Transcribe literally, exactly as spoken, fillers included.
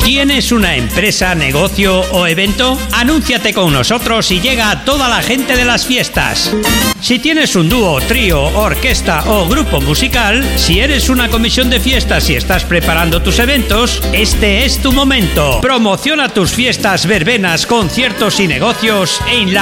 ¿Tienes una empresa, negocio o evento? Anúnciate con nosotros y llega a toda la gente de las fiestas. Si tienes un dúo, trío, orquesta o grupo musical, si eres una comisión de fiestas y estás preparando tus eventos, este es tu momento. Promociona tus fiestas, verbenas, conciertos y negocios en la